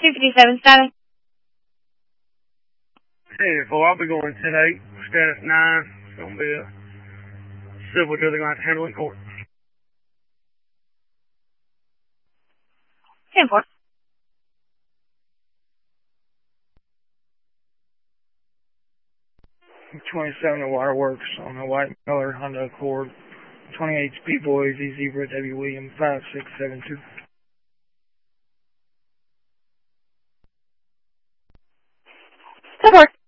257 status. Hey, I'll be going 10-8, status 9. It's going to be a civil judge. They're going to have to handle in court. 10-4. 27 Waterworks on a white Miller Honda Accord. 28 Speed Boys, E Zebra W William 5672. 10-4.